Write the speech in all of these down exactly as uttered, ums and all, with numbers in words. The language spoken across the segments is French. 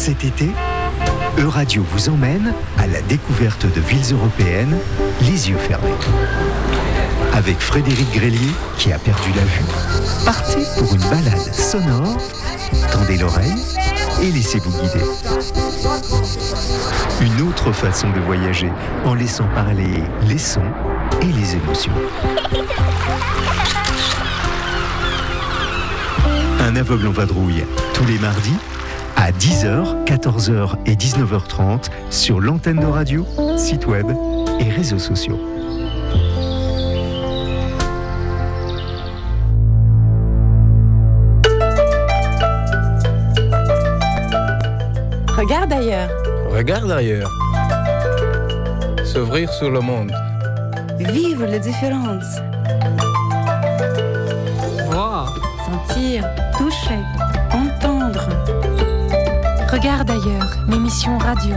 Cet été, Euradio vous emmène à la découverte de villes européennes, les yeux fermés. Avec Frédéric Grélier, qui a perdu la vue, partez pour une balade sonore, tendez l'oreille et laissez-vous guider. Une autre façon de voyager, en laissant parler les sons et les émotions. Un aveugle en vadrouille, tous les mardis, à dix heures, quatorze heures et dix-neuf heures trente sur l'antenne de radio, site web et réseaux sociaux. Regarde ailleurs. Regarde ailleurs. S'ouvrir sur le monde. Vivre les différences. Voir. Sentir, toucher, entendre. Regarde ailleurs, l'émission radio.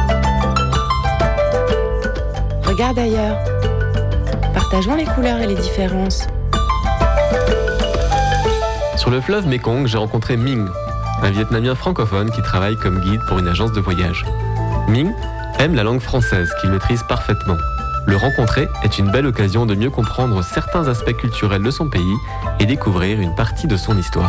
Regarde ailleurs. Partageons les couleurs et les différences. Sur le fleuve Mekong, j'ai rencontré Ming, un Vietnamien francophone qui travaille comme guide pour une agence de voyage. Ming aime la langue française qu'il maîtrise parfaitement. Le rencontrer est une belle occasion de mieux comprendre certains aspects culturels de son pays et découvrir une partie de son histoire.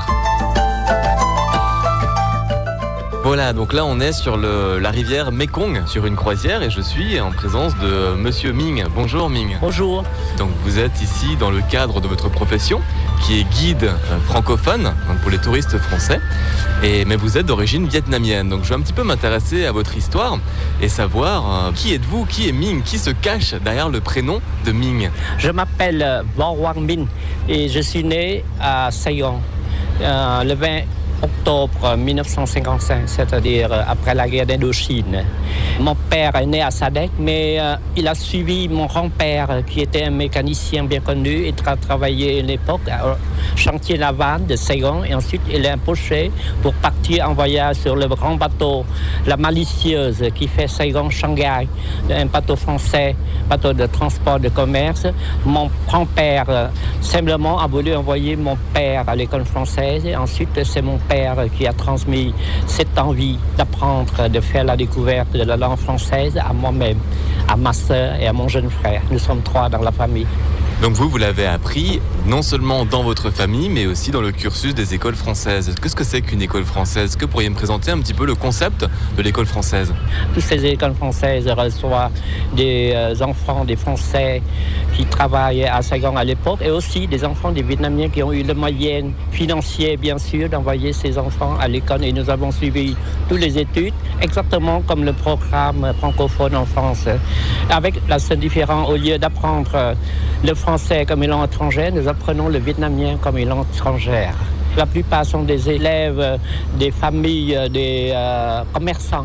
Voilà, donc là on est sur le, la rivière Mekong, sur une croisière, et je suis en présence de Monsieur Ming. Bonjour Ming. Bonjour. Donc vous êtes ici dans le cadre de votre profession, qui est guide euh, francophone, donc pour les touristes français, et, mais vous êtes d'origine vietnamienne. Donc je vais un petit peu m'intéresser à votre histoire et savoir euh, qui êtes-vous, qui est Ming, qui se cache derrière le prénom de Ming. Je m'appelle Vo Quang Minh et je suis né à Saigon euh, le vingt octobre mille neuf cent cinquante-cinq, c'est-à-dire après la guerre d'Indochine. Mon père est né à Sadek, mais euh, il a suivi mon grand-père, qui était un mécanicien bien connu et a travaillé à l'époque au chantier naval de Saigon. Et ensuite, il est empoché pour partir en voyage sur le grand bateau, la Malicieuse, qui fait Saigon-Shanghai, un bateau français, bateau de transport de commerce. Mon grand-père, euh, simplement, a voulu envoyer mon père à l'école française. Et ensuite, c'est mon père qui a transmis cette envie d'apprendre, de faire la découverte de la langue française à moi-même, à ma sœur et à mon jeune frère. Nous sommes trois dans la famille. Donc vous, vous l'avez appris non seulement dans votre famille, mais aussi dans le cursus des écoles françaises. Qu'est-ce que c'est qu'une école française ? Est-ce que vous pourriez me présenter un petit peu le concept de l'école française ? Toutes ces écoles françaises reçoivent des euh, enfants, des Français qui travaillaient à Saigon à l'époque, et aussi des enfants des Vietnamiens qui ont eu le moyen financier, bien sûr, d'envoyer ces enfants à l'école. Et nous avons suivi toutes les études, exactement comme le programme francophone en France. Avec la seule différence, au lieu d'apprendre le français comme une langue étrangère, nous apprenons le vietnamien comme une langue étrangère. La plupart sont des élèves, des familles, des euh, commerçants,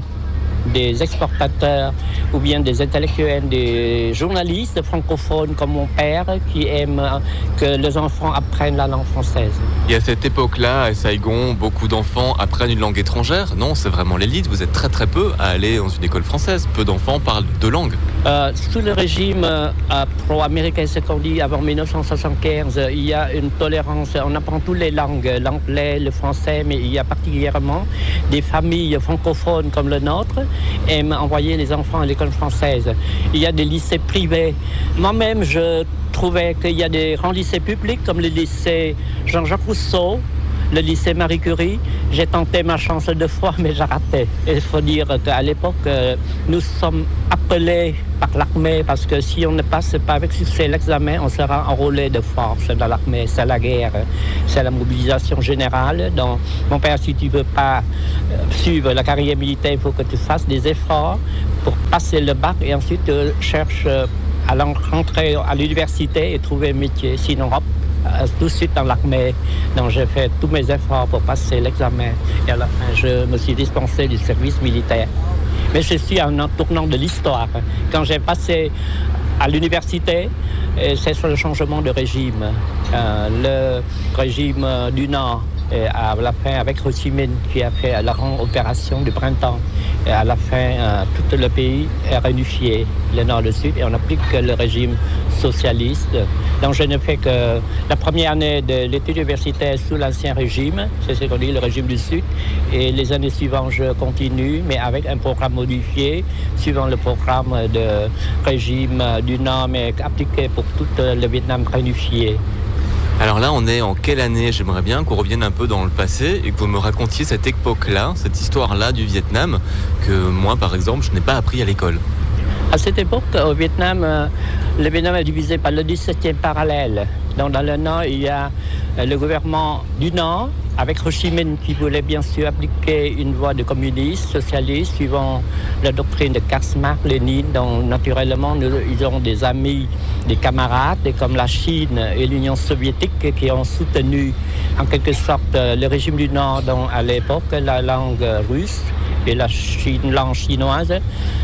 des exportateurs ou bien des intellectuels, des journalistes francophones comme mon père qui aiment que les enfants apprennent la langue française. Et à cette époque-là, à Saigon, beaucoup d'enfants apprennent une langue étrangère. Non, c'est vraiment l'élite. Vous êtes très très peu à aller dans une école française. Peu d'enfants parlent deux langues. Euh, sous le régime euh, pro-américain, c'est qu'on dit avant mille neuf cent soixante-quinze, il y a une tolérance. On apprend toutes les langues, l'anglais, le français, mais il y a particulièrement des familles francophones comme le nôtre aiment envoyer les enfants à l'école française. Il y a des lycées privés. Moi-même, je trouvais qu'il y a des grands lycées publics comme le lycée Jean-Jacques Rousseau, le lycée Marie Curie. J'ai tenté ma chance deux fois, mais j'ai raté. Il faut dire qu'à l'époque, nous sommes appelés par l'armée parce que si on ne passe pas avec succès l'examen, on sera enrôlé de force dans l'armée. C'est la guerre, c'est la mobilisation générale. Donc, mon père, si tu ne veux pas suivre la carrière militaire, il faut que tu fasses des efforts pour passer le bac et ensuite euh, cherche euh, à rentrer à l'université et trouver un métier. Sinon, hop, tout de suite dans l'armée. Donc j'ai fait tous mes efforts pour passer l'examen et à la fin je me suis dispensé du service militaire. Mais je suis en un tournant de l'histoire. Quand j'ai passé à l'université, c'est sur le changement de régime. Euh, le régime du Nord, et à la fin avec Ho Chi Minh qui a fait la grande opération du printemps. Et à la fin, euh, tout le pays est réunifié, le nord et le sud, et on applique le régime socialiste. Donc je ne fais que la première année de l'étude universitaire sous l'ancien régime, c'est ce qu'on dit le régime du sud, et les années suivantes je continue, mais avec un programme modifié, suivant le programme de régime du nord, mais appliqué pour tout le Vietnam réunifié. Alors là, on est en quelle année? J'aimerais bien qu'on revienne un peu dans le passé et que vous me racontiez cette époque-là, cette histoire-là du Vietnam, que moi, par exemple, je n'ai pas appris à l'école. À cette époque, au Vietnam, euh, le Vietnam est divisé par le dix-septième parallèle. Donc dans le nord, il y a euh, le gouvernement du nord, avec Ho Chi Minh qui voulait bien sûr appliquer une voie de communiste, socialiste, suivant la doctrine de Karl Marx, Lénine. Donc naturellement, nous, ils ont des amis, des camarades, et comme la Chine et l'Union soviétique qui ont soutenu en quelque sorte le régime du Nord, dont à l'époque la langue russe et la Chine, langue chinoise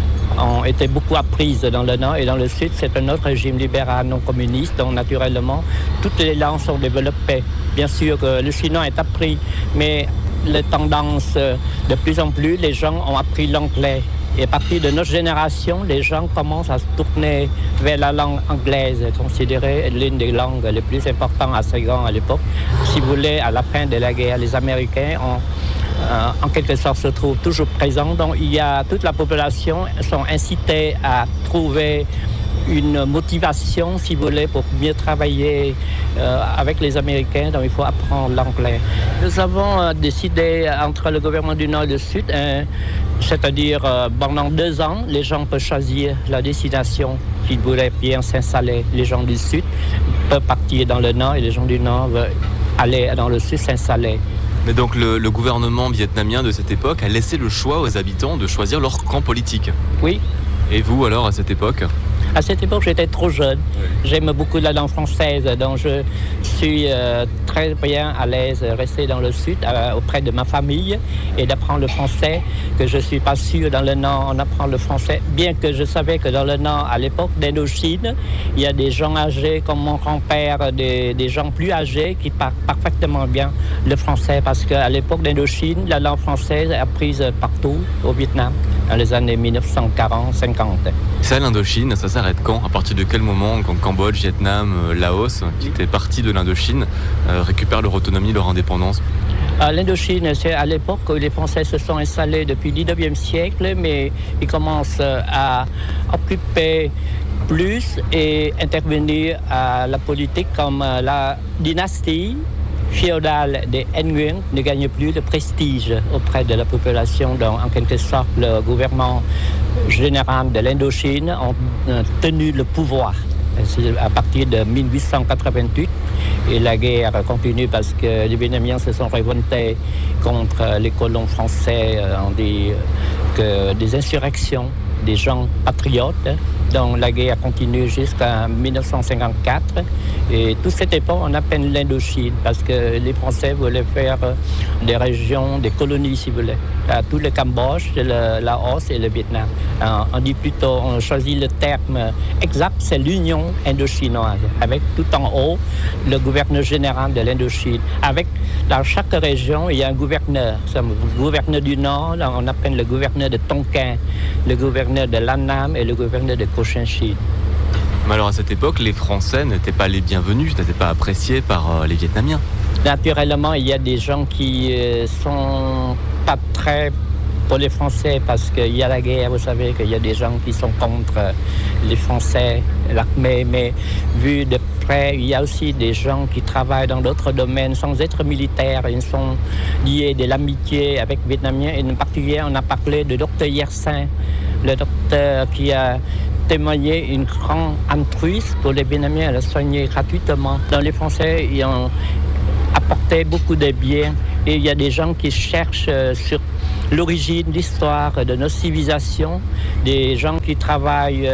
ont été beaucoup apprises dans le Nord, et dans le Sud, c'est un autre régime libéral non communiste, donc naturellement, toutes les langues sont développées. Bien sûr que le chinois est appris, mais les tendances, de plus en plus, les gens ont appris l'anglais. Et à partir de notre génération, les gens commencent à se tourner vers la langue anglaise, considérée l'une des langues les plus importantes à Saigon à l'époque. Si vous voulez, à la fin de la guerre, les Américains ont Euh, en quelque sorte se trouve toujours présent. Donc il y a toute la population sont incitées à trouver une motivation, si vous voulez, pour mieux travailler euh, avec les Américains. Donc il faut apprendre l'anglais. Nous avons euh, décidé entre le gouvernement du Nord et du Sud, euh, c'est-à-dire euh, pendant deux ans, les gens peuvent choisir la destination qu'ils voulaient bien s'installer. Les gens du Sud peuvent partir dans le Nord et les gens du Nord veulent aller dans le Sud s'installer. Mais donc le, le gouvernement vietnamien de cette époque a laissé le choix aux habitants de choisir leur camp politique. Oui. Et vous alors à cette époque? À cette époque, j'étais trop jeune. J'aime beaucoup la langue française, donc je suis euh, très bien à l'aise de rester dans le Sud euh, auprès de ma famille et d'apprendre le français, que je ne suis pas sûr dans le Nord on apprend le français, bien que je savais que dans le Nord, à l'époque d'Indochine, il y a des gens âgés comme mon grand-père, des, des gens plus âgés qui parlent parfaitement bien le français, parce qu'à l'époque d'Indochine, la langue française est apprise partout au Vietnam, dans les années mille neuf cent quarante cinquante. Ça, l'Indochine, ça s'arrête quand? À partir de quel moment, quand Cambodge, Vietnam, Laos, qui étaient parties de l'Indochine, euh, récupèrent leur autonomie, leur indépendance? Euh, L'Indochine, c'est à l'époque où les Français se sont installés depuis le dix-neuvième siècle, mais ils commencent à occuper plus et intervenir à la politique, comme la dynastie féodale des Nguyen ne gagne plus de prestige auprès de la population. Donc, en quelque sorte, le gouvernement général de l'Indochine a tenu le pouvoir. C'est à partir de mille huit cent quatre-vingt-huit, et la guerre continue parce que les Vietnamiens se sont révoltés contre les colons français, en des, que des insurrections, des gens patriotes. Donc la guerre continue jusqu'en mille neuf cent cinquante-quatre, et tout cette époque on appelle l'Indochine parce que les Français voulaient faire des régions, des colonies si vous voulez, à tout le Cambodge, le Laos et le Vietnam. Alors, on dit plutôt, on choisit le terme exact, c'est l'Union indochinoise, avec tout en haut le gouverneur général de l'Indochine. Avec dans chaque région il y a un gouverneur. Le gouverneur du Nord, là, on appelle le gouverneur de Tonkin, le gouverneur de l'Annam et le gouverneur de Cochinchine. Mais alors à cette époque, les Français n'étaient pas les bienvenus, n'étaient pas appréciés par euh, les Vietnamiens. Naturellement, il y a des gens qui euh, sont pas très pour les Français parce qu'il y a la guerre, vous savez qu'il y a des gens qui sont contre les Français, l'armée, mais vu de près, il y a aussi des gens qui travaillent dans d'autres domaines sans être militaires, ils sont liés de l'amitié avec les Vietnamiens, et en particulier on a parlé de docteur Yersin, le docteur qui a témoigné une grande altruisme pour les Vietnamiens, le soigner gratuitement. Dans les Français, ils ont apporté beaucoup de biens, et il y a des gens qui cherchent sur l'origine, l'histoire de nos civilisations, des gens qui travaillent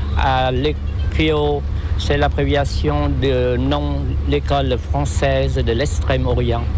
à l'E C R I O, c'est l'abréviation de nom l'école française de l'Extrême-Orient.